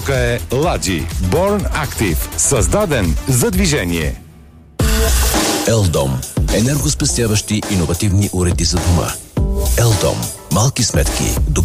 посока е Ладжи Born Active, създаден за движение. Елдом. Енергоспестяващи иновативни уреди за дома. Елдом. Малки сметки.